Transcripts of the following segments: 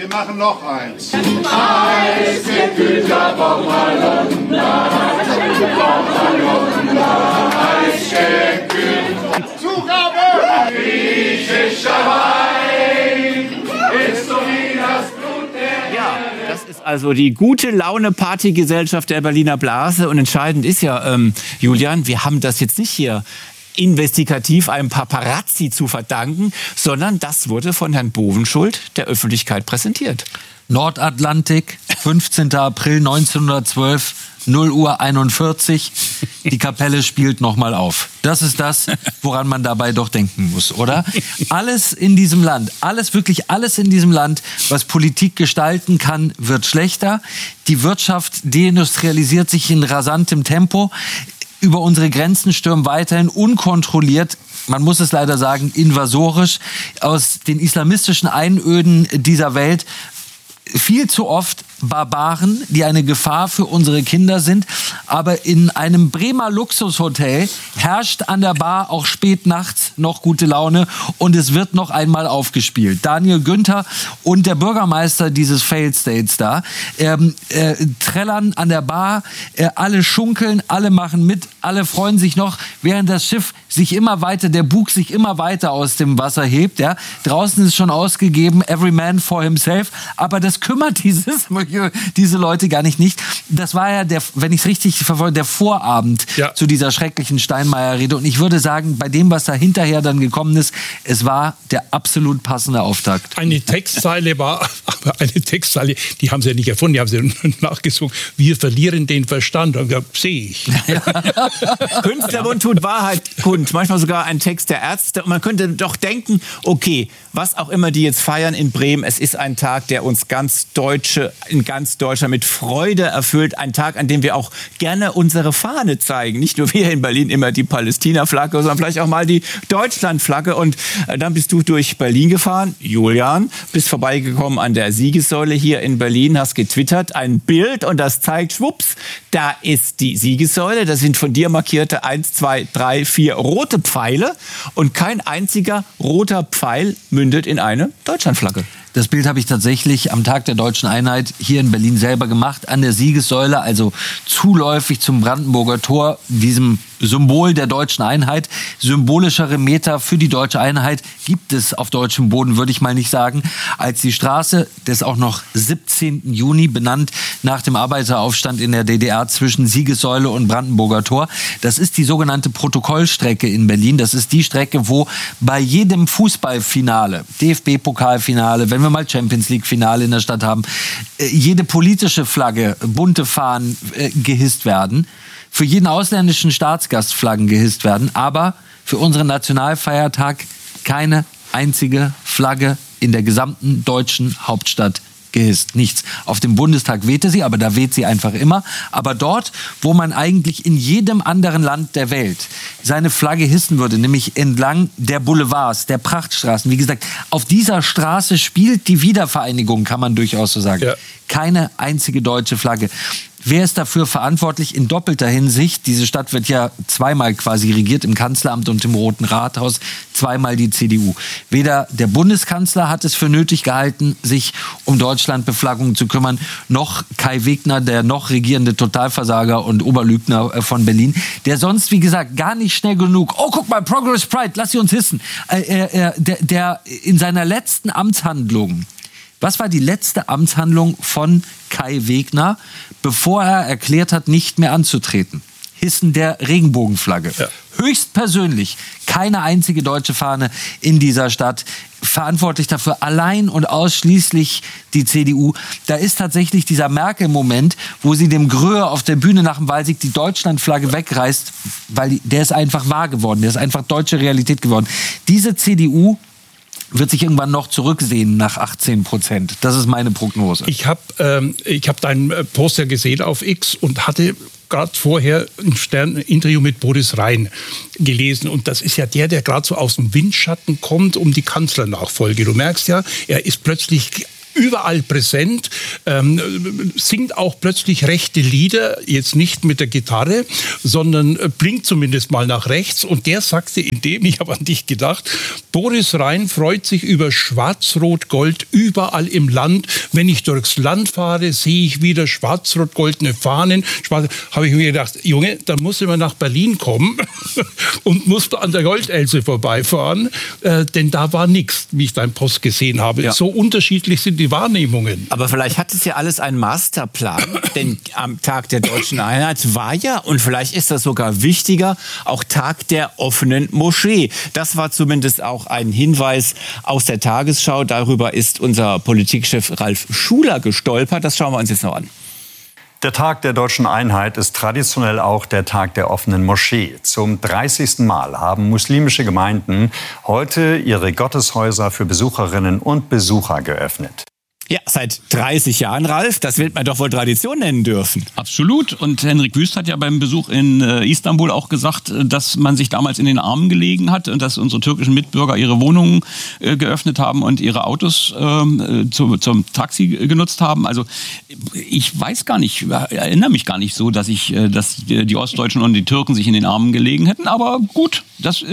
Wir machen noch eins. Eisgekühlter Bommalunda, eisgekühlt. Zugabe! Griechischer Wein ist so wie das Blut der Ja, das ist also die gute Laune-Partygesellschaft der Berliner Blase. Und entscheidend ist ja, Julian, wir haben das jetzt nicht hier investigativ einem Paparazzi zu verdanken, sondern das wurde von Herrn Bovenschuld der Öffentlichkeit präsentiert. Nordatlantik, 15. April 1912, 0:41 Uhr. Die Kapelle spielt nochmal auf. Das ist das, woran man dabei doch denken muss, oder? Alles in diesem Land, wirklich alles in diesem Land, was Politik gestalten kann, wird schlechter. Die Wirtschaft deindustrialisiert sich in rasantem Tempo. Über unsere Grenzen stürmen weiterhin unkontrolliert, man muss es leider sagen, invasorisch aus den islamistischen Einöden dieser Welt viel zu oft Barbaren, die eine Gefahr für unsere Kinder sind. Aber in einem Bremer Luxushotel herrscht an der Bar auch spät nachts noch gute Laune und es wird noch einmal aufgespielt. Daniel Günther und der Bürgermeister dieses Failed States da trällern an der Bar, alle schunkeln, alle machen mit, alle freuen sich noch, während das Schiff sich immer weiter, der Bug sich immer weiter aus dem Wasser hebt. Ja. Draußen ist schon ausgegeben, every man for himself, aber das kümmert diese Leute gar nicht. Das war ja, wenn ich es richtig verfolge, der Vorabend zu dieser schrecklichen Steinmeier-Rede. Und ich würde sagen, bei dem, was da hinterher dann gekommen ist, es war der absolut passende Auftakt. Eine Textzeile, die haben sie ja nicht erfunden, die haben sie nachgesungen. Wir verlieren den Verstand. Und gesagt, sehe ich. Künstlerbund tut Wahrheit kund. Manchmal sogar ein Text der Ärzte. Und man könnte doch denken, okay, was auch immer die jetzt feiern in Bremen, es ist ein Tag, der uns in ganz Deutschland mit Freude erfüllt. Ein Tag, an dem wir auch gerne unsere Fahne zeigen. Nicht nur wir in Berlin immer die Palästina-Flagge, sondern vielleicht auch mal die Deutschland-Flagge. Und dann bist du durch Berlin gefahren, Julian, bist vorbeigekommen an der Siegessäule hier in Berlin, hast getwittert, ein Bild und das zeigt, schwupps, da ist die Siegessäule. Das sind von dir markierte 1, 2, 3, 4 rote Pfeile und kein einziger roter Pfeil mündet in eine Deutschlandflagge. Das Bild habe ich tatsächlich am Tag der Deutschen Einheit hier in Berlin selber gemacht, an der Siegessäule, also zuläufig zum Brandenburger Tor, diesem Symbol der deutschen Einheit. Symbolischere Meter für die deutsche Einheit gibt es auf deutschem Boden, würde ich mal nicht sagen, als die Straße des auch noch 17. Juni, benannt nach dem Arbeiteraufstand in der DDR zwischen Siegessäule und Brandenburger Tor. Das ist die sogenannte Protokollstrecke in Berlin. Das ist die Strecke, wo bei jedem Fußballfinale, DFB-Pokalfinale, wenn wir mal Champions-League-Finale in der Stadt haben, jede politische Flagge, bunte Fahnen gehisst werden. Für jeden ausländischen Staatsgast Flaggen gehisst werden, aber für unseren Nationalfeiertag keine einzige Flagge in der gesamten deutschen Hauptstadt gehisst. Nichts. Auf dem Bundestag wehte sie, aber da weht sie einfach immer. Aber dort, wo man eigentlich in jedem anderen Land der Welt seine Flagge hissen würde, nämlich entlang der Boulevards, der Prachtstraßen, wie gesagt, auf dieser Straße spielt die Wiedervereinigung, kann man durchaus so sagen. Ja. Keine einzige deutsche Flagge. Wer ist dafür verantwortlich in doppelter Hinsicht? Diese Stadt wird ja zweimal quasi regiert, im Kanzleramt und im Roten Rathaus, zweimal die CDU. Weder der Bundeskanzler hat es für nötig gehalten, sich um Deutschlandbeflaggung zu kümmern, noch Kai Wegner, der noch regierende Totalversager und Oberlügner von Berlin, der sonst, wie gesagt, gar nicht schnell genug, oh, guck mal, Progress Pride, lass sie uns hissen, der in seiner letzten Amtshandlung, was war die letzte Amtshandlung von Kai Wegner, bevor er erklärt hat, nicht mehr anzutreten? Hissen der Regenbogenflagge. Ja. Höchstpersönlich keine einzige deutsche Fahne in dieser Stadt. Verantwortlich dafür allein und ausschließlich die CDU. Da ist tatsächlich dieser Merkel-Moment, wo sie dem Gröhe auf der Bühne nach dem Wahlsieg die Deutschlandflagge wegreißt, weil der ist einfach wahr geworden, der ist einfach deutsche Realität geworden. Diese CDU wird sich irgendwann noch zurücksehen nach 18%. Das ist meine Prognose. Ich hab dein Poster gesehen auf X und hatte gerade vorher ein Interview mit Boris Rhein gelesen. Und das ist ja der gerade so aus dem Windschatten kommt um die Kanzlernachfolge. Du merkst ja, er ist plötzlich überall präsent, singt auch plötzlich rechte Lieder, jetzt nicht mit der Gitarre, sondern blinkt zumindest mal nach rechts. Und der sagte ich habe an dich gedacht, Boris Rhein freut sich über Schwarz-Rot-Gold überall im Land. Wenn ich durchs Land fahre, sehe ich wieder schwarz-rot-goldene Fahnen. Habe ich mir gedacht, Junge, da musst du mal nach Berlin kommen und musst an der Goldelse vorbeifahren, denn da war nichts, wie ich deinen Post gesehen habe. Ja. So unterschiedlich sind die Wahrnehmungen. Aber vielleicht hat es ja alles einen Masterplan, denn am Tag der Deutschen Einheit war ja, und vielleicht ist das sogar wichtiger, auch Tag der offenen Moschee. Das war zumindest auch ein Hinweis aus der Tagesschau. Darüber ist unser Politikchef Ralf Schuler gestolpert. Das schauen wir uns jetzt noch an. Der Tag der Deutschen Einheit ist traditionell auch der Tag der offenen Moschee. Zum 30. Mal haben muslimische Gemeinden heute ihre Gotteshäuser für Besucherinnen und Besucher geöffnet. Ja, seit 30 Jahren, Ralf, das wird man doch wohl Tradition nennen dürfen. Absolut. Und Henrik Wüst hat ja beim Besuch in Istanbul auch gesagt, dass man sich damals in den Armen gelegen hat und dass unsere türkischen Mitbürger ihre Wohnungen geöffnet haben und ihre Autos zum Taxi genutzt haben. Also ich weiß gar nicht, erinnere mich gar nicht so, dass die Ostdeutschen und die Türken sich in den Armen gelegen hätten. Aber gut, das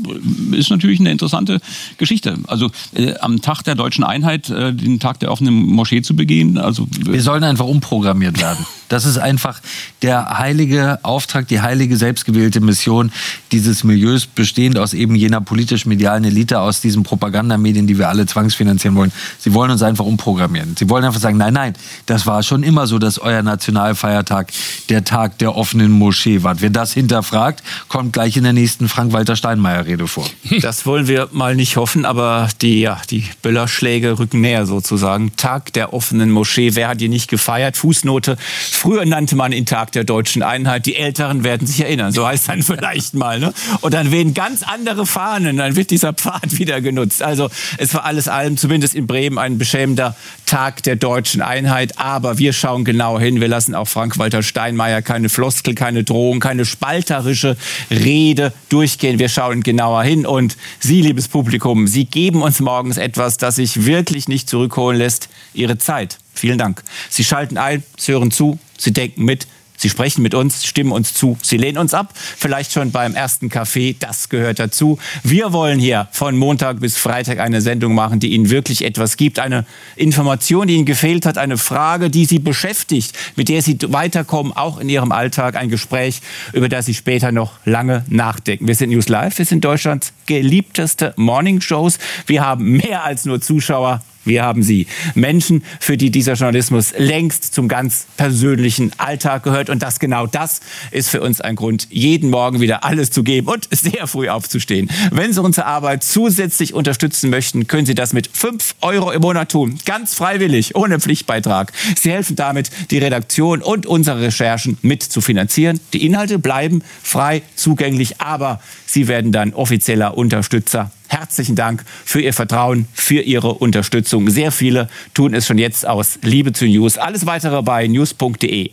ist natürlich eine interessante Geschichte. Also am Tag der Deutschen Einheit, den Tag der offenen Moschee zu begehen. Also wir sollen einfach umprogrammiert werden. Das ist einfach der heilige Auftrag, die heilige selbstgewählte Mission dieses Milieus, bestehend aus eben jener politisch-medialen Elite, aus diesen Propagandamedien, die wir alle zwangsfinanzieren wollen. Sie wollen uns einfach umprogrammieren. Sie wollen einfach sagen, nein, das war schon immer so, dass euer Nationalfeiertag der Tag der offenen Moschee war. Wer das hinterfragt, kommt gleich in der nächsten Frank-Walter-Steinmeier-Rede vor. Das wollen wir mal nicht hoffen, aber die Böllerschläge rücken näher sozusagen. Tag der offenen Moschee, wer hat die nicht gefeiert? Fußnote. Früher nannte man ihn Tag der Deutschen Einheit. Die Älteren werden sich erinnern. So heißt dann vielleicht mal. Ne? Und dann wehen ganz andere Fahnen. Dann wird dieser Pfad wieder genutzt. Also es war alles allem, zumindest in Bremen, ein beschämender Tag der Deutschen Einheit. Aber wir schauen genau hin. Wir lassen auch Frank-Walter Steinmeier keine Floskel, keine Drohung, keine spalterische Rede durchgehen. Wir schauen genauer hin. Und Sie, liebes Publikum, Sie geben uns morgens etwas, das sich wirklich nicht zurückholen lässt. Ihre Zeit. Vielen Dank. Sie schalten ein, Sie hören zu, Sie denken mit, Sie sprechen mit uns, stimmen uns zu, Sie lehnen uns ab, vielleicht schon beim ersten Kaffee, das gehört dazu. Wir wollen hier von Montag bis Freitag eine Sendung machen, die Ihnen wirklich etwas gibt, eine Information, die Ihnen gefehlt hat, eine Frage, die Sie beschäftigt, mit der Sie weiterkommen, auch in Ihrem Alltag, ein Gespräch, über das Sie später noch lange nachdenken. Wir sind News Live, wir sind Deutschlands geliebteste Morningshows. Wir haben mehr als nur Zuschauer. Wir haben Sie. Menschen, für die dieser Journalismus längst zum ganz persönlichen Alltag gehört. Und genau das ist für uns ein Grund, jeden Morgen wieder alles zu geben und sehr früh aufzustehen. Wenn Sie unsere Arbeit zusätzlich unterstützen möchten, können Sie das mit 5 € im Monat tun. Ganz freiwillig, ohne Pflichtbeitrag. Sie helfen damit, die Redaktion und unsere Recherchen mit zu finanzieren. Die Inhalte bleiben frei zugänglich, aber Sie werden dann offizieller Unterstützer. Herzlichen Dank für Ihr Vertrauen, für Ihre Unterstützung. Sehr viele tun es schon jetzt aus Liebe zu News. Alles Weitere bei news.de,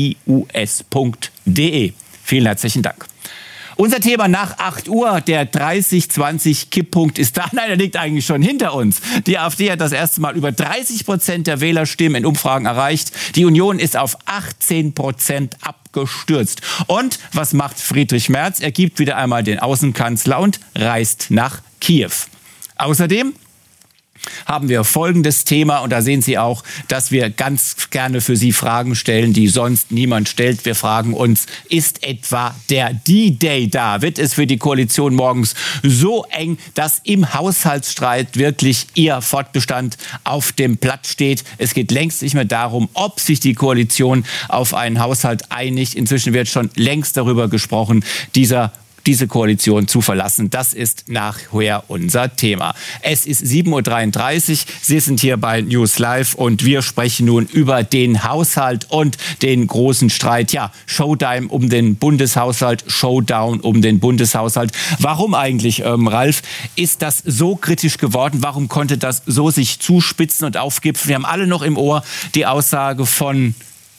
nius.de. Vielen herzlichen Dank. Unser Thema nach 8 Uhr, der 30-20-Kipppunkt ist da. Nein, der liegt eigentlich schon hinter uns. Die AfD hat das erste Mal über 30% der Wählerstimmen in Umfragen erreicht. Die Union ist auf 18% abgestürzt. Und was macht Friedrich Merz? Er gibt wieder einmal den Außenkanzler und reist nach Kiew. Außerdem haben wir folgendes Thema, und da sehen Sie auch, dass wir ganz gerne für Sie Fragen stellen, die sonst niemand stellt. Wir fragen uns, ist etwa der D-Day da? Wird es für die Koalition morgens so eng, dass im Haushaltsstreit wirklich ihr Fortbestand auf dem Blatt steht? Es geht längst nicht mehr darum, ob sich die Koalition auf einen Haushalt einigt. Inzwischen wird schon längst darüber gesprochen, diese Koalition zu verlassen. Das ist nachher unser Thema. Es ist 7:33 Uhr. Sie sind hier bei News Live und wir sprechen nun über den Haushalt und den großen Streit. Ja, Showtime um den Bundeshaushalt, Showdown um den Bundeshaushalt. Warum eigentlich, Ralf, ist das so kritisch geworden? Warum konnte das so sich zuspitzen und aufgipfeln? Wir haben alle noch im Ohr die Aussage von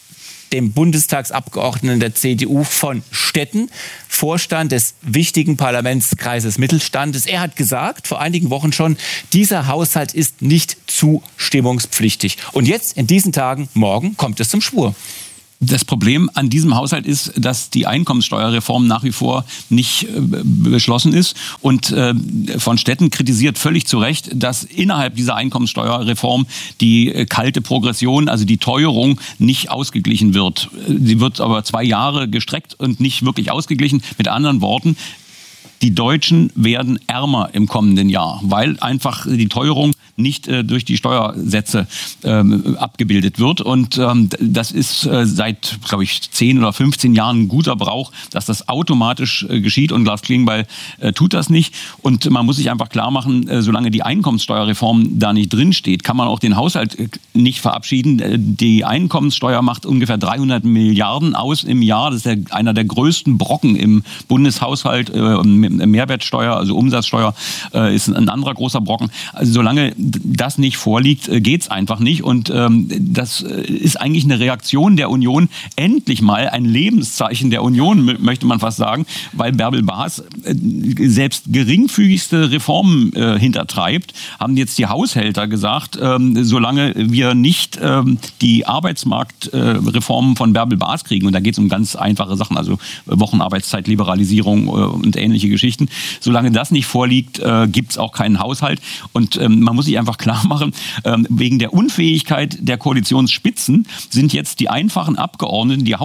dem Bundestagsabgeordneten der CDU von Stetten, Vorstand des wichtigen Parlamentskreises Mittelstandes. Er hat gesagt, vor einigen Wochen schon, dieser Haushalt ist nicht zustimmungspflichtig. Und jetzt, in diesen Tagen, morgen, kommt es zum Schwur. Das Problem an diesem Haushalt ist, dass die Einkommenssteuerreform nach wie vor nicht beschlossen ist. Und von Stetten kritisiert völlig zu Recht, dass innerhalb dieser Einkommenssteuerreform die kalte Progression, also die Teuerung, nicht ausgeglichen wird. Sie wird aber 2 Jahre gestreckt und nicht wirklich ausgeglichen. Mit anderen Worten, die Deutschen werden ärmer im kommenden Jahr, weil einfach die Teuerung nicht durch die Steuersätze abgebildet wird. Und das ist seit, glaube ich, 10 oder 15 Jahren ein guter Brauch, dass das automatisch geschieht. Und Lars Klingbeil tut das nicht. Und man muss sich einfach klar machen, solange die Einkommenssteuerreform da nicht drinsteht, kann man auch den Haushalt nicht verabschieden. Die Einkommenssteuer macht ungefähr 300 Milliarden aus im Jahr. Das ist einer der größten Brocken im Bundeshaushalt. Mehrwertsteuer, also Umsatzsteuer, ist ein anderer großer Brocken. Also solange das nicht vorliegt, geht's einfach nicht. Und das ist eigentlich eine Reaktion der Union, endlich mal ein Lebenszeichen der Union, möchte man fast sagen, weil Bärbel Baas selbst geringfügigste Reformen hintertreibt, haben jetzt die Haushälter gesagt, solange wir nicht die Arbeitsmarktreformen von Bärbel Baas kriegen, und da geht es um ganz einfache Sachen, also Wochenarbeitszeitliberalisierung und ähnliche Geschichten, solange das nicht vorliegt, gibt es auch keinen Haushalt. Und man muss sich einfach klar machen, wegen der Unfähigkeit der Koalitionsspitzen sind jetzt die einfachen Abgeordneten, die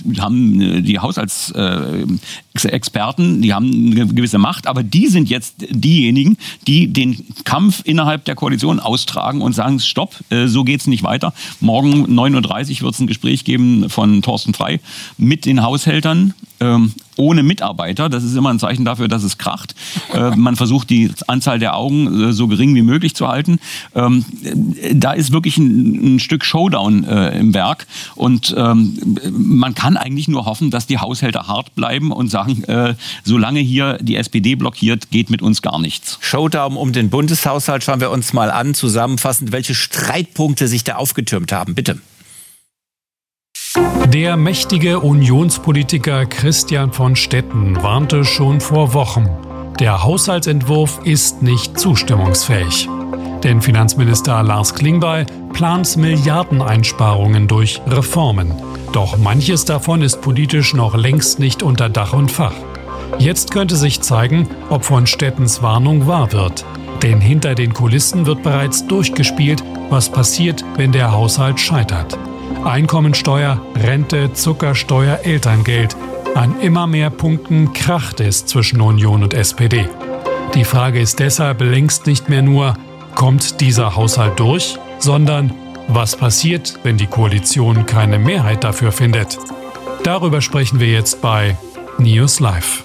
Haushaltsexperten, die haben eine gewisse Macht, aber die sind jetzt diejenigen, die den Kampf innerhalb der Koalition austragen und sagen, stopp, so geht's nicht weiter. Morgen 9.30 Uhr wird es ein Gespräch geben von Thorsten Frey mit den Haushältern, ohne Mitarbeiter. Das ist immer ein Zeichen dafür, dass es kracht. Man versucht, die Anzahl der Augen so gering wie möglich zu halten. Da ist wirklich ein Stück Showdown im Werk. Und man kann eigentlich nur hoffen, dass die Haushälter hart bleiben und sagen, solange hier die SPD blockiert, geht mit uns gar nichts. Showdown um den Bundeshaushalt. Schauen wir uns mal an, zusammenfassend, welche Streitpunkte sich da aufgetürmt haben. Bitte. Der mächtige Unionspolitiker Christian von Stetten warnte schon vor Wochen, der Haushaltsentwurf ist nicht zustimmungsfähig. Denn Finanzminister Lars Klingbeil plant Milliardeneinsparungen durch Reformen. Doch manches davon ist politisch noch längst nicht unter Dach und Fach. Jetzt könnte sich zeigen, ob von Stettens Warnung wahr wird. Denn hinter den Kulissen wird bereits durchgespielt, was passiert, wenn der Haushalt scheitert. Einkommensteuer, Rente, Zuckersteuer, Elterngeld. An immer mehr Punkten kracht es zwischen Union und SPD. Die Frage ist deshalb längst nicht mehr nur, kommt dieser Haushalt durch, sondern was passiert, wenn die Koalition keine Mehrheit dafür findet? Darüber sprechen wir jetzt bei News Live.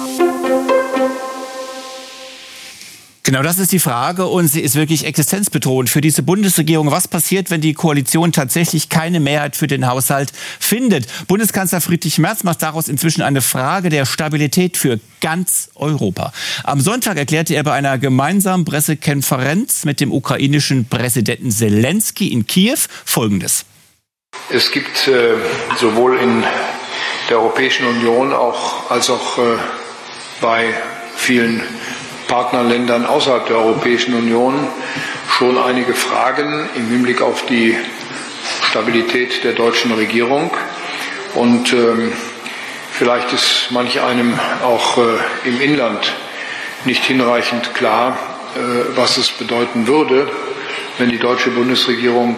Genau, das ist die Frage und sie ist wirklich existenzbedrohend für diese Bundesregierung. Was passiert, wenn die Koalition tatsächlich keine Mehrheit für den Haushalt findet? Bundeskanzler Friedrich Merz macht daraus inzwischen eine Frage der Stabilität für ganz Europa. Am Sonntag erklärte er bei einer gemeinsamen Pressekonferenz mit dem ukrainischen Präsidenten Zelensky in Kiew Folgendes. Es gibt sowohl in der Europäischen Union als auch bei vielen Partnerländern außerhalb der Europäischen Union schon einige Fragen im Hinblick auf die Stabilität der deutschen Regierung. Und vielleicht ist manch einem auch im Inland nicht hinreichend klar, was es bedeuten würde, wenn die deutsche Bundesregierung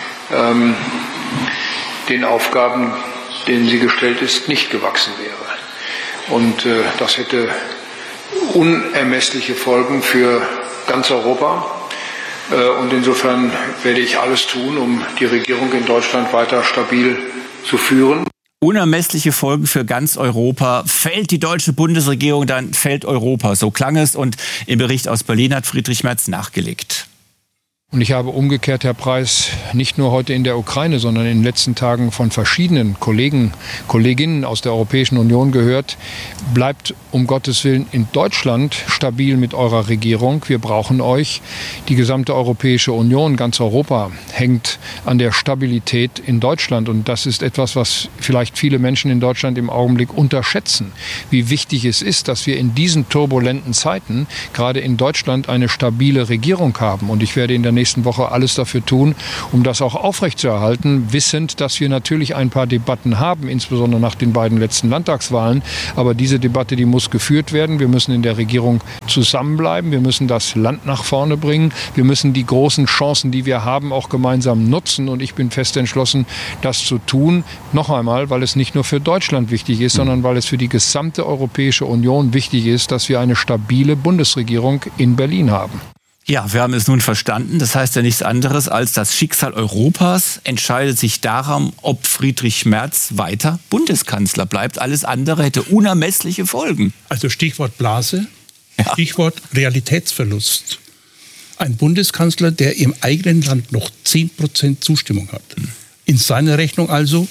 den Aufgaben, denen sie gestellt ist, nicht gewachsen wäre. Und das hätte unermessliche Folgen für ganz Europa. Und insofern werde ich alles tun, um die Regierung in Deutschland weiter stabil zu führen. Unermessliche Folgen für ganz Europa. Fällt die deutsche Bundesregierung, dann fällt Europa. So klang es und im Bericht aus Berlin hat Friedrich Merz nachgelegt. Und ich habe umgekehrt, Herr Preis, nicht nur heute in der Ukraine, sondern in den letzten Tagen von verschiedenen Kolleginnen aus der Europäischen Union gehört, bleibt um Gottes Willen in Deutschland stabil mit eurer Regierung. Wir brauchen euch. Die gesamte Europäische Union, ganz Europa, hängt an der Stabilität in Deutschland. Und das ist etwas, was vielleicht viele Menschen in Deutschland im Augenblick unterschätzen. Wie wichtig es ist, dass wir in diesen turbulenten Zeiten gerade in Deutschland eine stabile Regierung haben. Und ich werde in der nächsten Woche alles dafür tun, um das auch aufrechtzuerhalten, wissend, dass wir natürlich ein paar Debatten haben, insbesondere nach den beiden letzten Landtagswahlen. Aber diese Debatte, die muss geführt werden. Wir müssen in der Regierung zusammenbleiben. Wir müssen das Land nach vorne bringen. Wir müssen die großen Chancen, die wir haben, auch gemeinsam nutzen. Und ich bin fest entschlossen, das zu tun. Noch einmal, weil es nicht nur für Deutschland wichtig ist, sondern weil es für die gesamte Europäische Union wichtig ist, dass wir eine stabile Bundesregierung in Berlin haben. Ja, wir haben es nun verstanden. Das heißt ja nichts anderes, als das Schicksal Europas entscheidet sich daran, ob Friedrich Merz weiter Bundeskanzler bleibt. Alles andere hätte unermessliche Folgen. Also Stichwort Blase, Stichwort Realitätsverlust. Ein Bundeskanzler, der im eigenen Land noch 10% Zustimmung hat. In seiner Rechnung also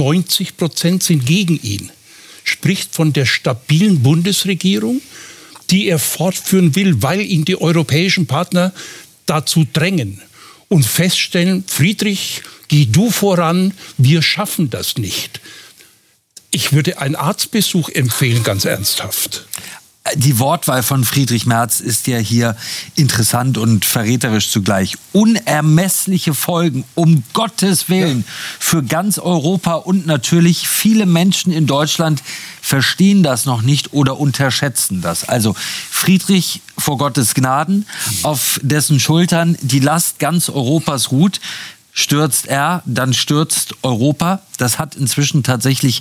90% sind gegen ihn. Spricht von der stabilen Bundesregierung, die er fortführen will, weil ihn die europäischen Partner dazu drängen und feststellen, Friedrich, geh du voran, wir schaffen das nicht. Ich würde einen Arztbesuch empfehlen, ganz ernsthaft. Die Wortwahl von Friedrich Merz ist ja hier interessant und verräterisch zugleich. Unermessliche Folgen, um Gottes Willen, für ganz Europa und natürlich viele Menschen in Deutschland verstehen das noch nicht oder unterschätzen das. Also Friedrich vor Gottes Gnaden, auf dessen Schultern die Last ganz Europas ruht. Stürzt er, dann stürzt Europa. Das hat inzwischen tatsächlich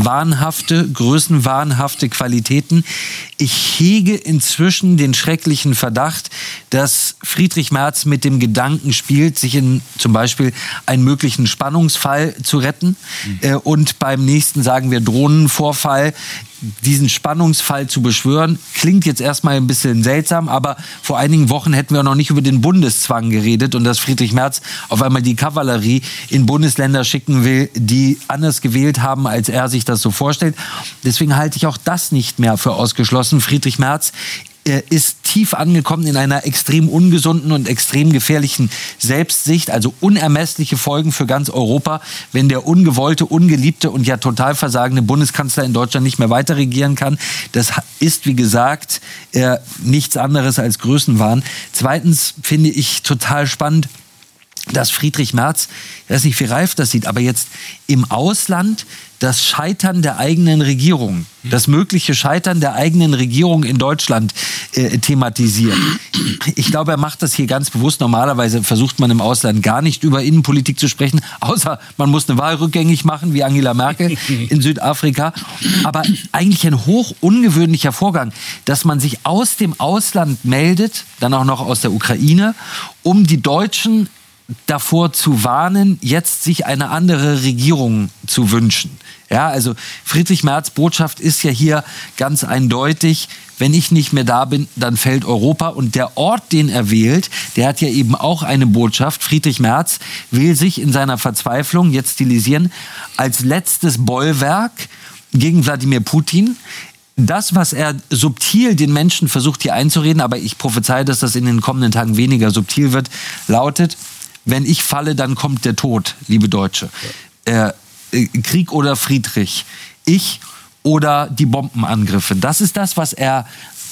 größenwahnhafte Qualitäten. Ich hege inzwischen den schrecklichen Verdacht, dass Friedrich Merz mit dem Gedanken spielt, sich in zum Beispiel einen möglichen Spannungsfall zu retten und beim nächsten, sagen wir, Drohnenvorfall diesen Spannungsfall zu beschwören. Klingt jetzt erstmal ein bisschen seltsam, aber vor einigen Wochen hätten wir noch nicht über den Bundeszwang geredet und dass Friedrich Merz auf einmal die Kavallerie in Bundesländer schicken will, die anders gewählt haben, als er sich das so vorstellt. Deswegen halte ich auch das nicht mehr für ausgeschlossen. Friedrich Merz ist tief angekommen in einer extrem ungesunden und extrem gefährlichen Selbstsicht, also unermessliche Folgen für ganz Europa, wenn der ungewollte, ungeliebte und ja total versagende Bundeskanzler in Deutschland nicht mehr weiter regieren kann. Das ist, wie gesagt, nichts anderes als Größenwahn. Zweitens finde ich total spannend, dass Friedrich Merz, ich weiß nicht, wie Ralf das sieht, aber jetzt im Ausland das Scheitern der eigenen Regierung, das mögliche Scheitern der eigenen Regierung in Deutschland thematisiert. Ich glaube, er macht das hier ganz bewusst. Normalerweise versucht man im Ausland gar nicht über Innenpolitik zu sprechen, außer man muss eine Wahl rückgängig machen, wie Angela Merkel in Südafrika. Aber eigentlich ein hoch ungewöhnlicher Vorgang, dass man sich aus dem Ausland meldet, dann auch noch aus der Ukraine, um die Deutschen davor zu warnen, jetzt sich eine andere Regierung zu wünschen. Ja, also Friedrich Merz' Botschaft ist ja hier ganz eindeutig, wenn ich nicht mehr da bin, dann fällt Europa. Und der Ort, den er wählt, der hat ja eben auch eine Botschaft. Friedrich Merz will sich in seiner Verzweiflung, jetzt stilisieren, als letztes Bollwerk gegen Wladimir Putin. Das, was er subtil den Menschen versucht hier einzureden, aber ich prophezeie, dass das in den kommenden Tagen weniger subtil wird, lautet: Wenn ich falle, dann kommt der Tod, liebe Deutsche. Krieg oder Friedrich, ich oder die Bombenangriffe. Das ist das, was er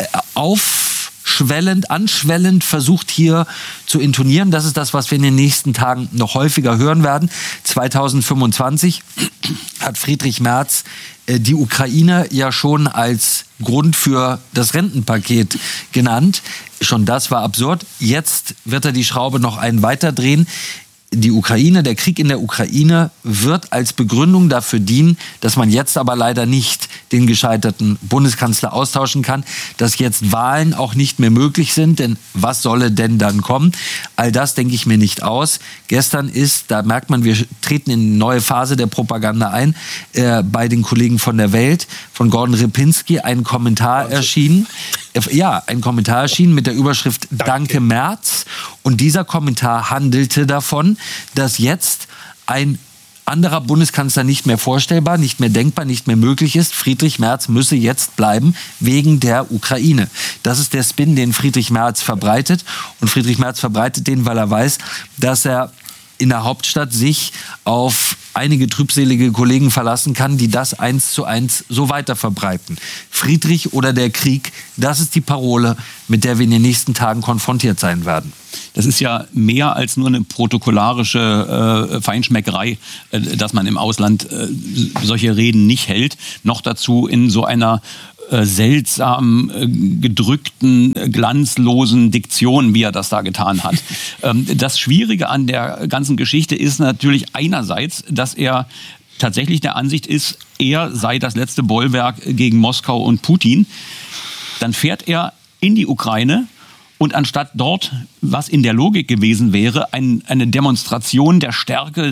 anschwellend versucht hier zu intonieren. Das ist das, was wir in den nächsten Tagen noch häufiger hören werden. 2025 hat Friedrich Merz die Ukraine ja schon als Grund für das Rentenpaket genannt. Schon das war absurd. Jetzt wird er die Schraube noch einen weiter drehen. Die Ukraine, der Krieg in der Ukraine wird als Begründung dafür dienen, dass man jetzt aber leider nicht den gescheiterten Bundeskanzler austauschen kann, dass jetzt Wahlen auch nicht mehr möglich sind, denn was solle denn dann kommen? All das denke ich mir nicht aus. Gestern ist, da merkt man, wir treten in eine neue Phase der Propaganda ein, bei den Kollegen von der Welt, von Gordon Ripinski, ein Kommentar erschienen. Ja, ein Kommentar erschienen mit der Überschrift Danke Merz. Und Und dieser Kommentar handelte davon, dass jetzt ein anderer Bundeskanzler nicht mehr vorstellbar, nicht mehr denkbar, nicht mehr möglich ist. Friedrich Merz müsse jetzt bleiben wegen der Ukraine. Das ist der Spin, den Friedrich Merz verbreitet. Und Friedrich Merz verbreitet den, weil er weiß, dass er in der Hauptstadt sich auf einige trübselige Kollegen verlassen kann, die das 1:1 so weiter verbreiten. Friedrich oder der Krieg, das ist die Parole, mit der wir in den nächsten Tagen konfrontiert sein werden. Das ist ja mehr als nur eine protokollarische Feinschmeckerei, dass man im Ausland solche Reden nicht hält. Noch dazu in so einer seltsam gedrückten, glanzlosen Diktion, wie er das da getan hat. Das Schwierige an der ganzen Geschichte ist natürlich einerseits, dass er tatsächlich der Ansicht ist, er sei das letzte Bollwerk gegen Moskau und Putin. Dann fährt er in die Ukraine und anstatt dort, was in der Logik gewesen wäre, eine Demonstration der Stärke,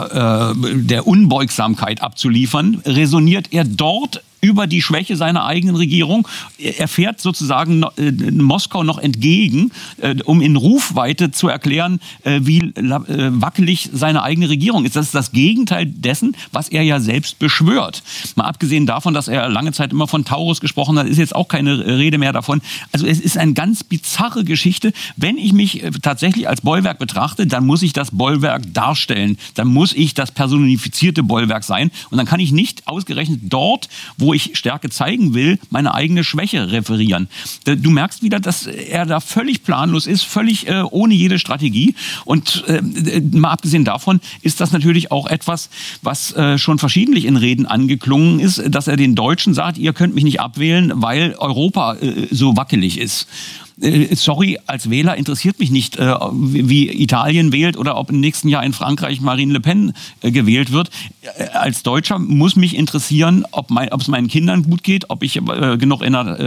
der Unbeugsamkeit abzuliefern, resoniert er dort über die Schwäche seiner eigenen Regierung. Er fährt sozusagen Moskau noch entgegen, um in Rufweite zu erklären, wie wackelig seine eigene Regierung ist. Das ist das Gegenteil dessen, was er ja selbst beschwört. Mal abgesehen davon, dass er lange Zeit immer von Taurus gesprochen hat, ist jetzt auch keine Rede mehr davon. Also es ist eine ganz bizarre Geschichte. Wenn ich mich tatsächlich als Bollwerk betrachte, dann muss ich das Bollwerk darstellen. Dann muss ich das personifizierte Bollwerk sein. Und dann kann ich nicht ausgerechnet dort, wo ich Stärke zeigen will, meine eigene Schwäche referieren. Du merkst wieder, dass er da völlig planlos ist, völlig ohne jede Strategie. Und mal abgesehen davon ist das natürlich auch etwas, was schon verschiedentlich in Reden angeklungen ist, dass er den Deutschen sagt, ihr könnt mich nicht abwählen, weil Europa so wackelig ist. Sorry, als Wähler interessiert mich nicht, wie Italien wählt oder ob im nächsten Jahr in Frankreich Marine Le Pen gewählt wird. Als Deutscher muss mich interessieren, ob es meinen Kindern gut geht, ob ich genug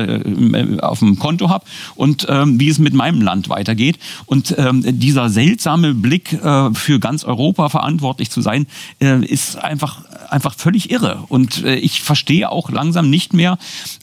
auf dem Konto habe und wie es mit meinem Land weitergeht. Und dieser seltsame Blick, für ganz Europa verantwortlich zu sein, ist einfach völlig irre. Und ich verstehe auch langsam nicht mehr,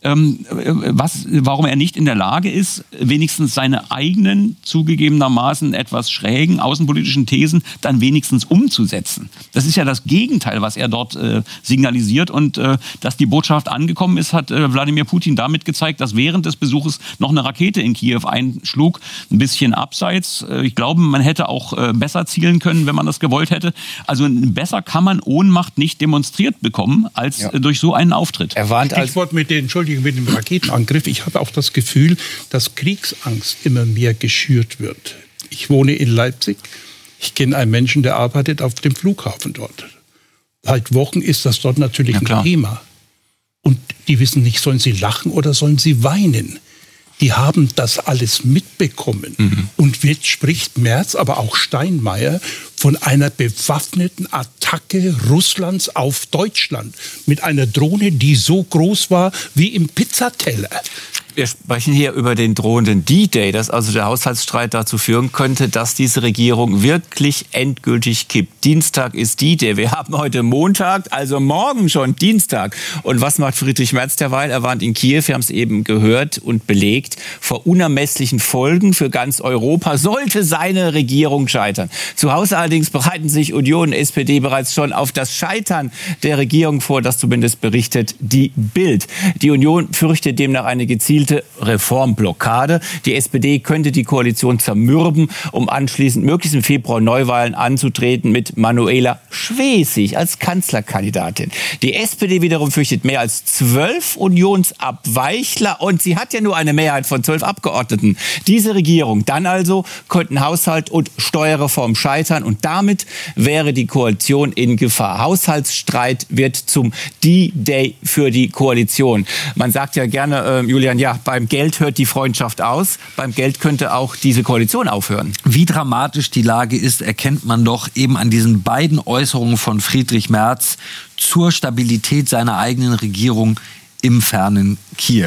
warum er nicht in der Lage ist, wenigstens seine eigenen, zugegebenermaßen etwas schrägen außenpolitischen Thesen dann wenigstens umzusetzen. Das ist ja das Gegenteil, was er dort signalisiert. Und dass die Botschaft angekommen ist, hat Wladimir Putin damit gezeigt, dass während des Besuches noch eine Rakete in Kiew einschlug. Ein bisschen abseits. Ich glaube, man hätte auch besser zielen können, wenn man das gewollt hätte. Also besser kann man Ohnmacht nicht demonstriert bekommen, als durch so einen Auftritt. Er warnt Stichwort mit dem Raketenangriff. Ich habe auch das Gefühl, dass Kriegsangst immer mehr geschürt wird. Ich wohne in Leipzig. Ich kenne einen Menschen, der arbeitet auf dem Flughafen dort. Seit Wochen ist das dort natürlich ein Thema. Und die wissen nicht, sollen sie lachen oder sollen sie weinen. Die haben das alles mitbekommen. Und jetzt spricht Merz, aber auch Steinmeier, von einer bewaffneten Attacke Russlands auf Deutschland. Mit einer Drohne, die so groß war wie im Pizzateller. Wir sprechen hier über den drohenden D-Day, dass also der Haushaltsstreit dazu führen könnte, dass diese Regierung wirklich endgültig kippt. Dienstag ist D-Day. Wir haben heute Montag, also morgen schon Dienstag. Und was macht Friedrich Merz derweil? Er warnt in Kiew, wir haben es eben gehört und belegt, vor unermesslichen Folgen für ganz Europa, sollte seine Regierung scheitern. Zu Hause allerdings bereiten sich Union und SPD bereits schon auf das Scheitern der Regierung vor, das zumindest berichtet die Bild. Die Union fürchtet demnach eine gezielte Reformblockade. Die SPD könnte die Koalition zermürben, um anschließend möglichst im Februar Neuwahlen anzutreten mit Manuela Schwesig als Kanzlerkandidatin. Die SPD wiederum fürchtet mehr als 12 Unionsabweichler und sie hat ja nur eine Mehrheit von 12 Abgeordneten. Diese Regierung dann also könnten Haushalt und Steuerreform scheitern und damit wäre die Koalition in Gefahr. Haushaltsstreit wird zum D-Day für die Koalition. Man sagt ja gerne, Julian, ja, beim Geld hört die Freundschaft aus. Beim Geld könnte auch diese Koalition aufhören. Wie dramatisch die Lage ist, erkennt man doch eben an diesen beiden Äußerungen von Friedrich Merz zur Stabilität seiner eigenen Regierung im fernen Kiew.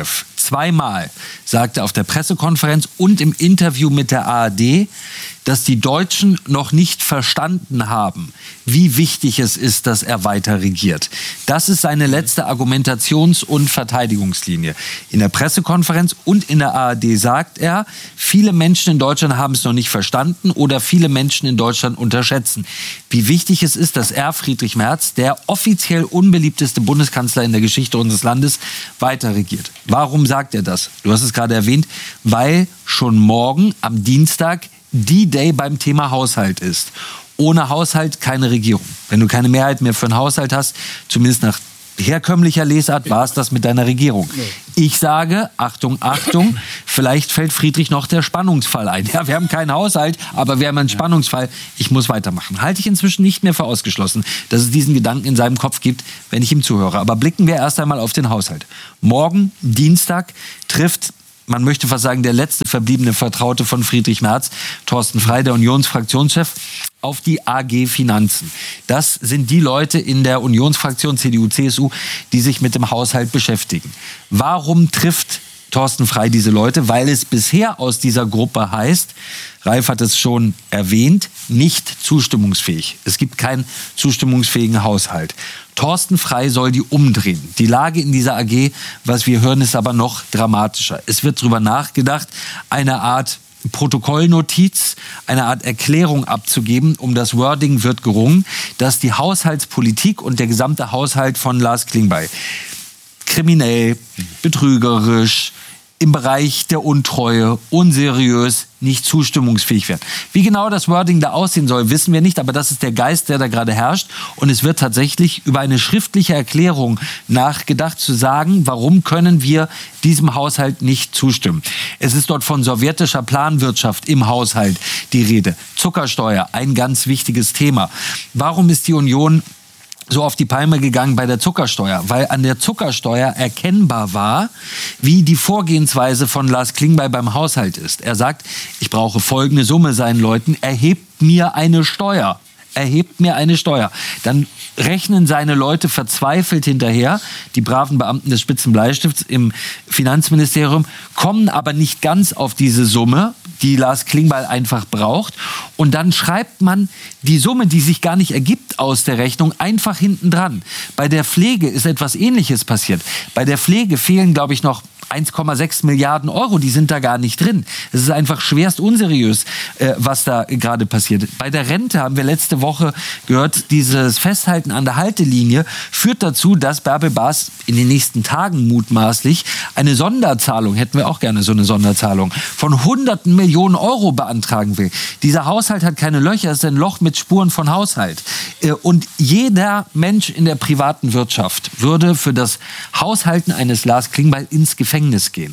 zweimal sagte auf der Pressekonferenz und im Interview mit der ARD, dass die Deutschen noch nicht verstanden haben, wie wichtig es ist, dass er weiter regiert. Das ist seine letzte Argumentations- und Verteidigungslinie. In der Pressekonferenz und in der ARD sagt er, viele Menschen in Deutschland haben es noch nicht verstanden oder viele Menschen in Deutschland unterschätzen, wie wichtig es ist, dass er, Friedrich Merz, der offiziell unbeliebteste Bundeskanzler in der Geschichte unseres Landes, weiter regiert. Warum sagt er das? Du hast es gerade erwähnt, weil schon morgen am Dienstag D-Day beim Thema Haushalt ist. Ohne Haushalt keine Regierung. Wenn du keine Mehrheit mehr für einen Haushalt hast, zumindest nach herkömmlicher Lesart, war es das mit deiner Regierung. Ich sage, Achtung, Achtung, vielleicht fällt Friedrich noch der Spannungsfall ein. Ja, wir haben keinen Haushalt, aber wir haben einen Spannungsfall. Ich muss weitermachen. Halte ich inzwischen nicht mehr für ausgeschlossen, dass es diesen Gedanken in seinem Kopf gibt, wenn ich ihm zuhöre. Aber blicken wir erst einmal auf den Haushalt. Morgen, Dienstag, trifft, man möchte fast sagen, der letzte verbliebene Vertraute von Friedrich Merz, Thorsten Frey, der Unionsfraktionschef, auf die AG Finanzen. Das sind die Leute in der Unionsfraktion CDU-CSU, die sich mit dem Haushalt beschäftigen. Warum trifft Thorsten Frey diese Leute? Weil es bisher aus dieser Gruppe heißt, Ralf hat es schon erwähnt, nicht zustimmungsfähig. Es gibt keinen zustimmungsfähigen Haushalt. Thorsten Frey soll die umdrehen. Die Lage in dieser AG, was wir hören, ist aber noch dramatischer. Es wird darüber nachgedacht, eine Art Protokollnotiz, eine Art Erklärung abzugeben. Um das Wording wird gerungen, dass die Haushaltspolitik und der gesamte Haushalt von Lars Klingbeil kriminell, betrügerisch, im Bereich der Untreue, unseriös, nicht zustimmungsfähig werden. Wie genau das Wording da aussehen soll, wissen wir nicht, aber das ist der Geist, der da gerade herrscht. Und es wird tatsächlich über eine schriftliche Erklärung nachgedacht, zu sagen, warum können wir diesem Haushalt nicht zustimmen. Es ist dort von sowjetischer Planwirtschaft im Haushalt die Rede. Zuckersteuer, ein ganz wichtiges Thema. Warum ist die Union so auf die Palme gegangen bei der Zuckersteuer? Weil an der Zuckersteuer erkennbar war, wie die Vorgehensweise von Lars Klingbeil beim Haushalt ist. Er sagt, ich brauche folgende Summe seinen Leuten, erhebt mir eine Steuer. Erhebt mir eine Steuer. Dann rechnen seine Leute verzweifelt hinterher, die braven Beamten des Spitzenbleistifts im Finanzministerium, kommen aber nicht ganz auf diese Summe, die Lars Klingbeil einfach braucht. Und dann schreibt man die Summe, die sich gar nicht ergibt aus der Rechnung, einfach hinten dran. Bei der Pflege ist etwas Ähnliches passiert. Bei der Pflege fehlen, glaube ich, noch 1,6 Milliarden Euro, die sind da gar nicht drin. Es ist einfach schwerst unseriös, was da gerade passiert. Bei der Rente haben wir letzte Woche gehört, dieses Festhalten an der Haltelinie führt dazu, dass Bärbel Baas in den nächsten Tagen mutmaßlich eine Sonderzahlung, hätten wir auch gerne so eine Sonderzahlung, von hunderten Millionen Euro beantragen will. Dieser Haushalt hat keine Löcher, es ist ein Loch mit Spuren von Haushalt. Und jeder Mensch in der privaten Wirtschaft würde für das Haushalten eines Lars Klingbeil ins Gefängnis gehen.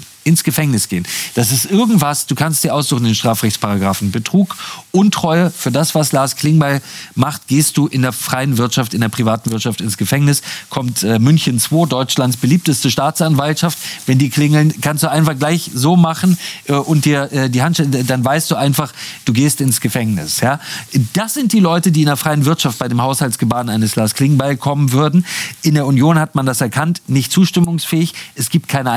Das ist irgendwas, du kannst dir aussuchen, den Strafrechtsparagraphen. Betrug, Untreue, für das, was Lars Klingbeil macht, gehst du in der freien Wirtschaft, in der privaten Wirtschaft ins Gefängnis. Kommt München 2, Deutschlands beliebteste Staatsanwaltschaft. Wenn die klingeln, kannst du einfach gleich so machen und dir die Hand, dann weißt du einfach, du gehst ins Gefängnis. Ja? Das sind die Leute, die in der freien Wirtschaft bei dem Haushaltsgebaren eines Lars Klingbeil kommen würden. In der Union hat man das erkannt, nicht zustimmungsfähig. Es gibt keine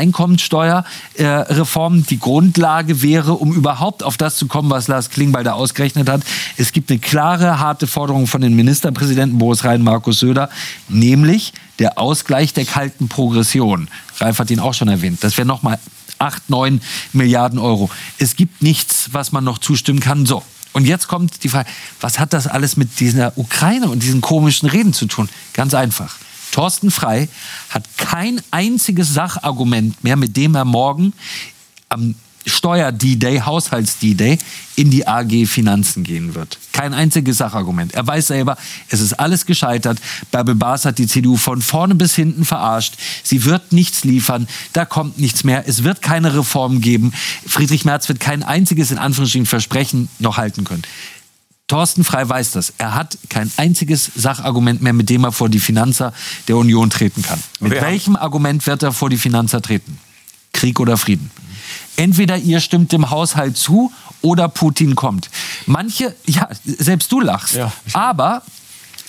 Einkommensteuerreform. Die Grundlage wäre, um überhaupt auf das zu kommen, was Lars Klingbeil da ausgerechnet hat. Es gibt eine klare, harte Forderung von den Ministerpräsidenten Boris Rhein, Markus Söder, nämlich der Ausgleich der kalten Progression. Ralf hat ihn auch schon erwähnt. Das wäre nochmal 8, 9 Milliarden Euro. Es gibt nichts, was man noch zustimmen kann. So. Und jetzt kommt die Frage, was hat das alles mit dieser Ukraine und diesen komischen Reden zu tun? Ganz einfach. Thorsten Frey hat kein einziges Sachargument mehr, mit dem er morgen am Steuer-D-Day, Haushalts-D-Day in die AG Finanzen gehen wird. Kein einziges Sachargument. Er weiß selber, es ist alles gescheitert. Bärbel Baas hat die CDU von vorne bis hinten verarscht. Sie wird nichts liefern. Da kommt nichts mehr. Es wird keine Reform geben. Friedrich Merz wird kein einziges, in Anführungsstrichen, Versprechen noch halten können. Thorsten Frey weiß das. Er hat kein einziges Sachargument mehr, mit dem er vor die Finanzer der Union treten kann. Mit welchem Argument wird er vor die Finanzer treten? Krieg oder Frieden? Entweder ihr stimmt dem Haushalt zu oder Putin kommt. Manche, ja, selbst du lachst. Ja. Aber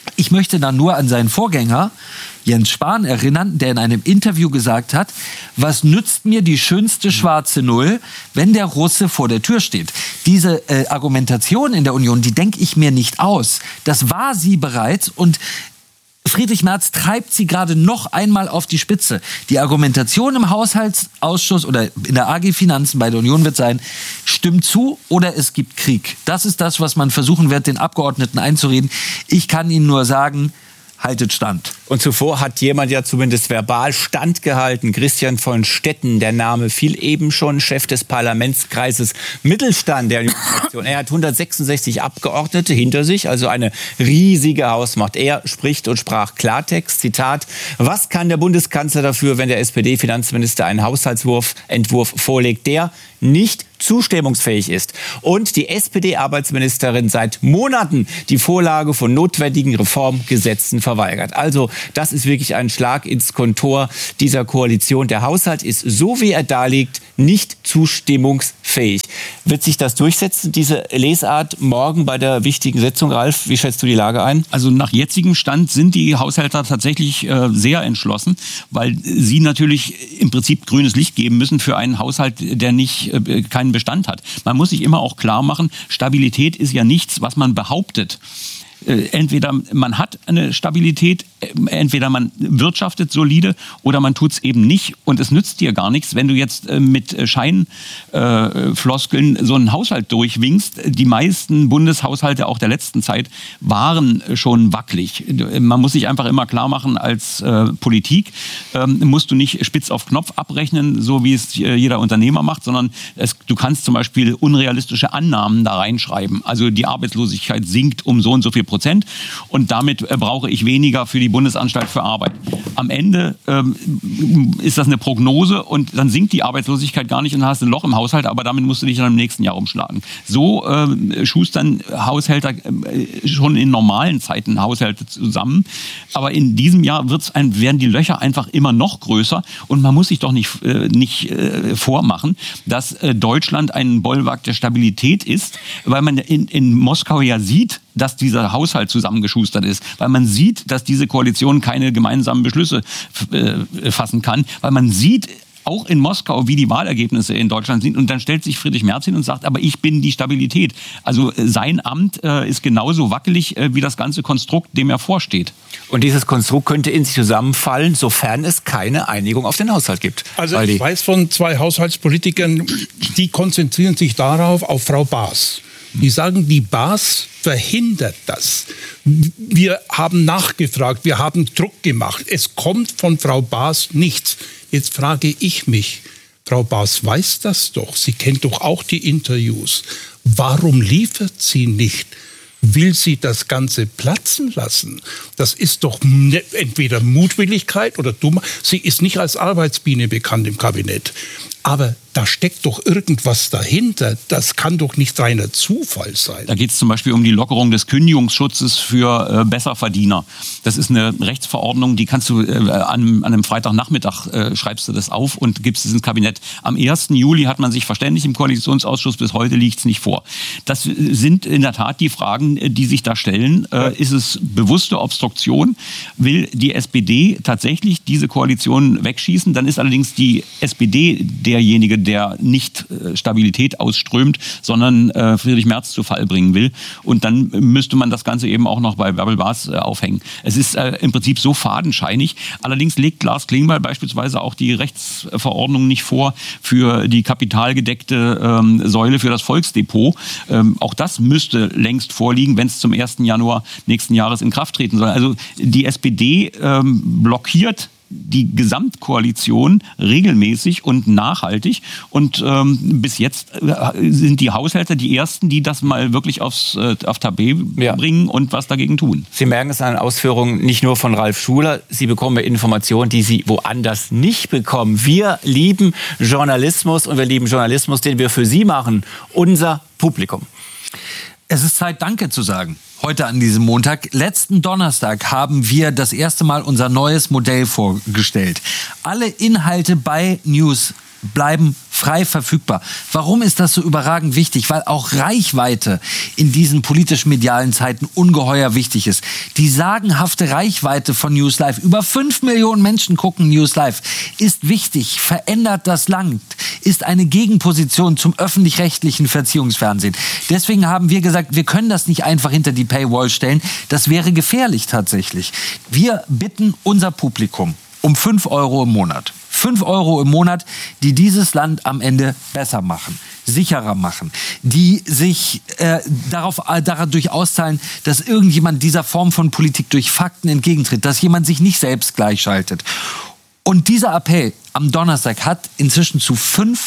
Ich möchte dann nur an seinen Vorgänger Jens Spahn erinnern, der in einem Interview gesagt hat, was nützt mir die schönste schwarze Null, wenn der Russe vor der Tür steht. Diese Argumentation in der Union, die denke ich mir nicht aus. Das war sie bereits und Friedrich Merz treibt sie gerade noch einmal auf die Spitze. Die Argumentation im Haushaltsausschuss oder in der AG Finanzen bei der Union wird sein, stimmt zu oder es gibt Krieg. Das ist das, was man versuchen wird, den Abgeordneten einzureden. Ich kann Ihnen nur sagen, haltet stand. Und zuvor hat jemand ja zumindest verbal standgehalten. Christian von Stetten, der Name fiel eben schon, Chef des Parlamentskreises Mittelstand der Unionsfraktion. Er hat 166 Abgeordnete hinter sich, also eine riesige Hausmacht. Er spricht und sprach Klartext, Zitat, was kann der Bundeskanzler dafür, wenn der SPD-Finanzminister einen Haushaltsentwurf vorlegt, der nicht zustimmungsfähig ist und die SPD-Arbeitsministerin seit Monaten die Vorlage von notwendigen Reformgesetzen verweigert. Also das ist wirklich ein Schlag ins Kontor dieser Koalition. Der Haushalt ist, so wie er da liegt, nicht zustimmungsfähig. Wird sich das durchsetzen, diese Lesart, morgen bei der wichtigen Sitzung? Ralf, wie schätzt du die Lage ein? Also nach jetzigem Stand sind die Haushälter tatsächlich sehr entschlossen, weil sie natürlich im Prinzip grünes Licht geben müssen für einen Haushalt, der nicht keinen Bestand hat. Man muss sich immer auch klar machen, Stabilität ist ja nichts, was man behauptet. Entweder man hat eine Stabilität, entweder man wirtschaftet solide oder man tut es eben nicht. Und es nützt dir gar nichts, wenn du jetzt mit Scheinfloskeln so einen Haushalt durchwinkst. Die meisten Bundeshaushalte auch der letzten Zeit waren schon wackelig. Man muss sich einfach immer klar machen, als Politik musst du nicht spitz auf Knopf abrechnen, so wie es jeder Unternehmer macht, sondern du kannst zum Beispiel unrealistische Annahmen da reinschreiben. Also die Arbeitslosigkeit sinkt um so und so viel Prozent und damit brauche ich weniger für die Bundesanstalt für Arbeit. Am Ende ist das eine Prognose und dann sinkt die Arbeitslosigkeit gar nicht und dann hast du ein Loch im Haushalt, aber damit musst du dich dann im nächsten Jahr umschlagen. So schustern Haushälter schon in normalen Zeiten Haushalte zusammen, aber in diesem Jahr werden die Löcher einfach immer noch größer und man muss sich doch nicht vormachen, dass Deutschland ein Bollwerk der Stabilität ist, weil man in Moskau ja sieht, dass dieser Haushalt zusammengeschustert ist, weil man sieht, dass diese Koalition keine gemeinsamen Beschlüsse fassen kann, weil man sieht auch in Moskau, wie die Wahlergebnisse in Deutschland sind. Und dann stellt sich Friedrich Merz hin und sagt, aber ich bin die Stabilität. Also sein Amt ist genauso wackelig wie das ganze Konstrukt, dem er vorsteht. Und dieses Konstrukt könnte in sich zusammenfallen, sofern es keine Einigung auf den Haushalt gibt. Also ich weiß von 2 Haushaltspolitikern, die konzentrieren sich darauf, auf Frau Baas. Die sagen, die Baas verhindert das. Wir haben nachgefragt, wir haben Druck gemacht. Es kommt von Frau Baas nichts. Jetzt frage ich mich, Frau Baas weiß das doch. Sie kennt doch auch die Interviews. Warum liefert sie nicht? Will sie das Ganze platzen lassen? Das ist doch entweder Mutwilligkeit oder Dummheit. Sie ist nicht als Arbeitsbiene bekannt im Kabinett. Aber da steckt doch irgendwas dahinter. Das kann doch nicht reiner Zufall sein. Da geht es zum Beispiel um die Lockerung des Kündigungsschutzes für Besserverdiener. Das ist eine Rechtsverordnung, die kannst du an einem Freitagnachmittag schreibst du das auf und gibst es ins Kabinett. Am 1. Juli hat man sich verständigt im Koalitionsausschuss, bis heute liegt es nicht vor. Das sind in der Tat die Fragen, die sich da stellen. Ist es bewusste Obstruktion? Will die SPD tatsächlich diese Koalition wegschießen? Dann ist allerdings die SPD derjenige, der nicht Stabilität ausströmt, sondern Friedrich Merz zu Fall bringen will. Und dann müsste man das Ganze eben auch noch bei Bärbel Baas aufhängen. Es ist im Prinzip so fadenscheinig. Allerdings legt Lars Klingbeil beispielsweise auch die Rechtsverordnung nicht vor für die kapitalgedeckte Säule für das Volksdepot. Auch das müsste längst vorliegen, wenn es zum 1. Januar nächsten Jahres in Kraft treten soll. Also die SPD blockiert die Gesamtkoalition regelmäßig und nachhaltig. Und bis jetzt sind die Haushälter die Ersten, die das mal wirklich auf Tapet bringen und was dagegen tun. Sie merken es an den Ausführungen nicht nur von Ralf Schuler. Sie bekommen Informationen, die Sie woanders nicht bekommen. Wir lieben Journalismus und wir lieben Journalismus, den wir für Sie machen. Unser Publikum. Es ist Zeit, Danke zu sagen. Heute an diesem Montag. Letzten Donnerstag haben wir das erste Mal unser neues Modell vorgestellt. Alle Inhalte bei News bleiben frei verfügbar. Warum ist das so überragend wichtig? Weil auch Reichweite in diesen politisch-medialen Zeiten ungeheuer wichtig ist. Die sagenhafte Reichweite von News Live, über 5 Millionen Menschen gucken News Live, ist wichtig, verändert das Land, ist eine Gegenposition zum öffentlich-rechtlichen Verziehungsfernsehen. Deswegen haben wir gesagt, wir können das nicht einfach hinter die Paywall stellen. Das wäre gefährlich tatsächlich. Wir bitten unser Publikum um 5 Euro im Monat. 5 Euro im Monat, die dieses Land am Ende besser machen, sicherer machen, die sich dadurch auszahlen, dass irgendjemand dieser Form von Politik durch Fakten entgegentritt, dass jemand sich nicht selbst gleichschaltet. Und dieser Appell am Donnerstag hat inzwischen zu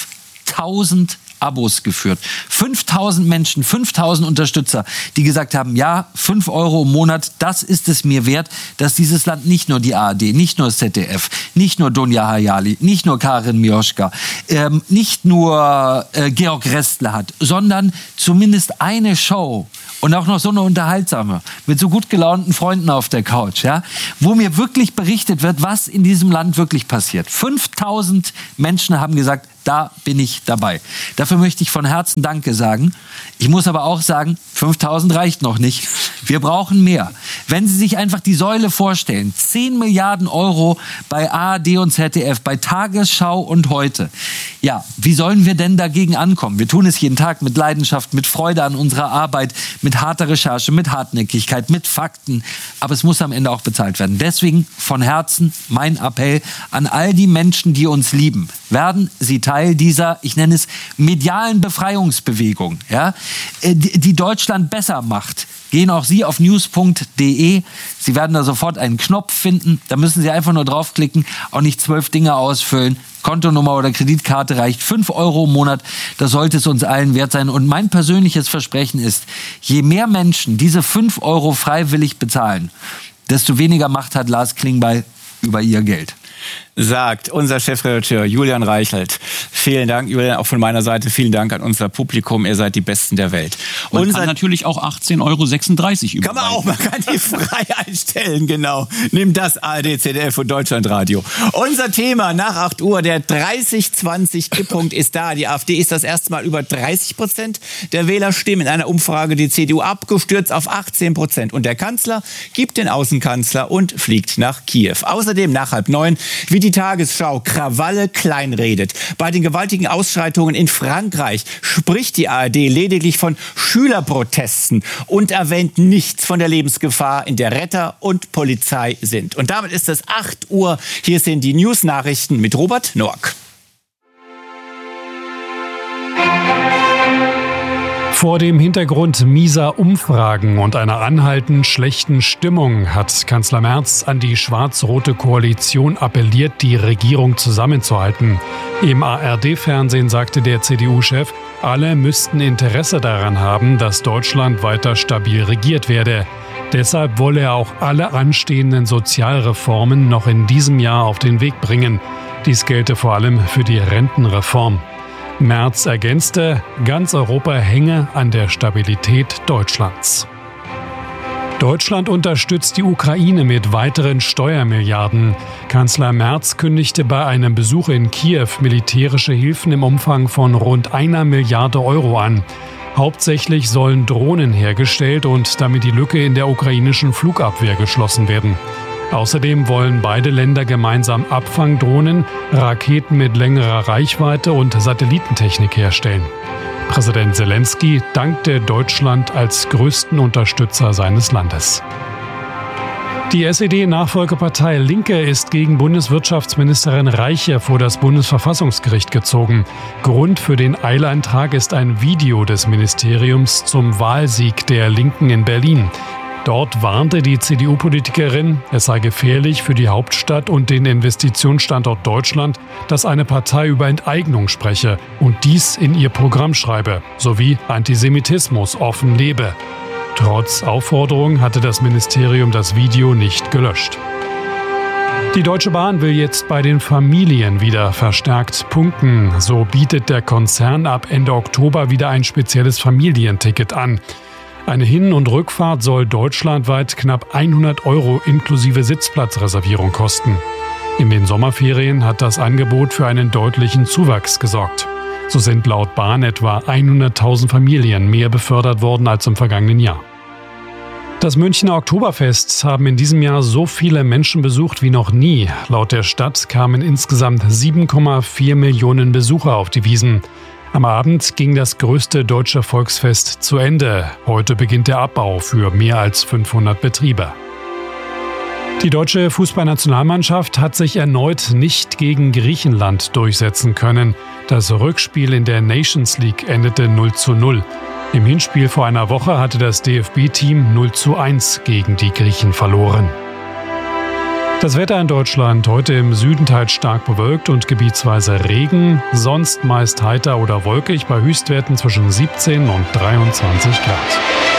5.000 Abos geführt. 5.000 Menschen, 5.000 Unterstützer, die gesagt haben, ja, 5 Euro im Monat, das ist es mir wert, dass dieses Land nicht nur die ARD, nicht nur das ZDF, nicht nur Dunja Hayali, nicht nur Karin Mioschka, nicht nur Georg Restler hat, sondern zumindest eine Show und auch noch so eine unterhaltsame, mit so gut gelaunten Freunden auf der Couch, ja, wo mir wirklich berichtet wird, was in diesem Land wirklich passiert. 5.000 Menschen haben gesagt, da bin ich dabei. Dafür möchte ich von Herzen Danke sagen. Ich muss aber auch sagen, 5.000 reicht noch nicht. Wir brauchen mehr. Wenn Sie sich einfach die Säule vorstellen, 10 Milliarden Euro bei ARD und ZDF, bei Tagesschau und Heute. Ja, wie sollen wir denn dagegen ankommen? Wir tun es jeden Tag mit Leidenschaft, mit Freude an unserer Arbeit, mit harter Recherche, mit Hartnäckigkeit, mit Fakten. Aber es muss am Ende auch bezahlt werden. Deswegen von Herzen mein Appell an all die Menschen, die uns lieben. Werden Sie Teil dieser, ich nenne es, medialen Befreiungsbewegung, ja, die Deutschland besser macht. Gehen auch Sie auf news.de. Sie werden da sofort einen Knopf finden. Da müssen Sie einfach nur draufklicken, auch nicht 12 Dinge ausfüllen. Kontonummer oder Kreditkarte reicht, 5 Euro im Monat. Das sollte es uns allen wert sein. Und mein persönliches Versprechen ist, je mehr Menschen diese 5 Euro freiwillig bezahlen, desto weniger Macht hat Lars Klingbeil über ihr Geld. Sagt unser Chefredakteur Julian Reichelt. Vielen Dank, Julian, auch von meiner Seite. Vielen Dank an unser Publikum. Ihr seid die Besten der Welt. Man kann natürlich auch 18,36 Euro überweisen. Kann man auch, man kann die frei einstellen, genau. Nimm das, ARD, ZDF und Deutschlandradio. Unser Thema nach 8 Uhr, der 30-20-Kipppunkt ist da. Die AfD ist das erste Mal über 30% der Wählerstimmen. In einer Umfrage die CDU abgestürzt auf 18%. Und der Kanzler gibt den Außenkanzler und fliegt nach Kiew. Außerdem nach 8:30, wie die Tagesschau Krawalle kleinredet. Bei den gewaltigen Ausschreitungen in Frankreich spricht die ARD lediglich von Schülerprotesten und erwähnt nichts von der Lebensgefahr, in der Retter und Polizei sind. Und damit ist es 8 Uhr. Hier sind die News-Nachrichten mit Robert Noack. Vor dem Hintergrund mieser Umfragen und einer anhaltend schlechten Stimmung hat Kanzler Merz an die schwarz-rote Koalition appelliert, die Regierung zusammenzuhalten. Im ARD-Fernsehen sagte der CDU-Chef, alle müssten Interesse daran haben, dass Deutschland weiter stabil regiert werde. Deshalb wolle er auch alle anstehenden Sozialreformen noch in diesem Jahr auf den Weg bringen. Dies gelte vor allem für die Rentenreform. Merz ergänzte, ganz Europa hänge an der Stabilität Deutschlands. Deutschland unterstützt die Ukraine mit weiteren Steuermilliarden. Kanzler Merz kündigte bei einem Besuch in Kiew militärische Hilfen im Umfang von rund 1 Milliarde Euro an. Hauptsächlich sollen Drohnen hergestellt und damit die Lücke in der ukrainischen Flugabwehr geschlossen werden. Außerdem wollen beide Länder gemeinsam Abfangdrohnen, Raketen mit längerer Reichweite und Satellitentechnik herstellen. Präsident Zelensky dankte Deutschland als größten Unterstützer seines Landes. Die SED-Nachfolgepartei Linke ist gegen Bundeswirtschaftsministerin Reiche vor das Bundesverfassungsgericht gezogen. Grund für den Eilantrag ist ein Video des Ministeriums zum Wahlsieg der Linken in Berlin. Dort warnte die CDU-Politikerin, es sei gefährlich für die Hauptstadt und den Investitionsstandort Deutschland, dass eine Partei über Enteignung spreche und dies in ihr Programm schreibe, sowie Antisemitismus offen lebe. Trotz Aufforderung hatte das Ministerium das Video nicht gelöscht. Die Deutsche Bahn will jetzt bei den Familien wieder verstärkt punkten. So bietet der Konzern ab Ende Oktober wieder ein spezielles Familienticket an. Eine Hin- und Rückfahrt soll deutschlandweit knapp 100 Euro inklusive Sitzplatzreservierung kosten. In den Sommerferien hat das Angebot für einen deutlichen Zuwachs gesorgt. So sind laut Bahn etwa 100.000 Familien mehr befördert worden als im vergangenen Jahr. Das Münchner Oktoberfest haben in diesem Jahr so viele Menschen besucht wie noch nie. Laut der Stadt kamen insgesamt 7,4 Millionen Besucher auf die Wiesn. Am Abend ging das größte deutsche Volksfest zu Ende. Heute beginnt der Abbau für mehr als 500 Betriebe. Die deutsche Fußballnationalmannschaft hat sich erneut nicht gegen Griechenland durchsetzen können. Das Rückspiel in der Nations League endete 0:0. Im Hinspiel vor einer Woche hatte das DFB-Team 0:1 gegen die Griechen verloren. Das Wetter in Deutschland: heute im Süden teils stark bewölkt und gebietsweise Regen, sonst meist heiter oder wolkig bei Höchstwerten zwischen 17 und 23 Grad.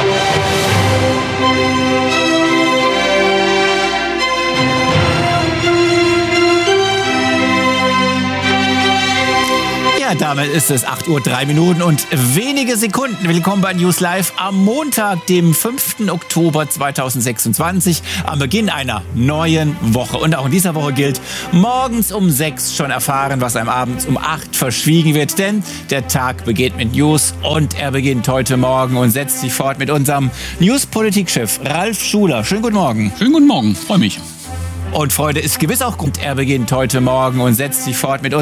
Damit ist es 8:03 Uhr und wenige Sekunden. Willkommen bei News Live am Montag, dem 5. Oktober 2026, am Beginn einer neuen Woche. Und auch in dieser Woche gilt, morgens um 6 schon erfahren, was einem abends um 8 verschwiegen wird. Denn der Tag beginnt mit News und er beginnt heute Morgen und setzt sich fort mit unserem News-Politikchef Ralf Schuler. Schönen guten Morgen. Schönen guten Morgen, freue mich. Und Freude ist gewiss auch gut. Er beginnt heute Morgen und setzt sich fort mit